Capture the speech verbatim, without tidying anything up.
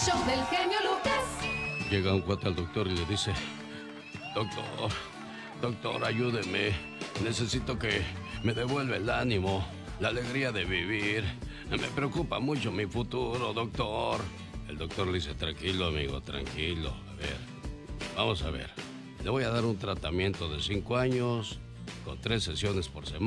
Show del genio Lucas. Llega un cuate al doctor y le dice: Doctor, doctor, ayúdeme. Necesito que me devuelva el ánimo, la alegría de vivir. Me preocupa mucho mi futuro, doctor. El doctor le dice: tranquilo, amigo, tranquilo. A ver, vamos a ver. Le voy a dar un tratamiento de cinco años con tres sesiones por semana.